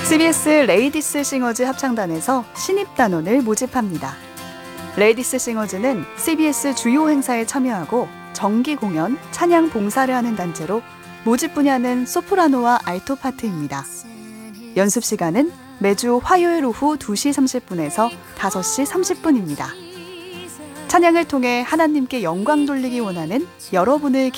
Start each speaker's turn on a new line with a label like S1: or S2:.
S1: CBS 레이디스 싱어즈 합창단에서 신입단원을 모집합니다. 레이디스 싱어즈는 CBS 주요 행사에 참여하고 정기 공연, 찬양 봉사를 하는 단체로 모집 분야는 소프라노와 알토 파트입니다. 연습 시간은 매주 화요일 오후 2시 30분에서 5시 30분입니다. 찬양을 통해 하나님께 영광 돌리기 원하는 여러분을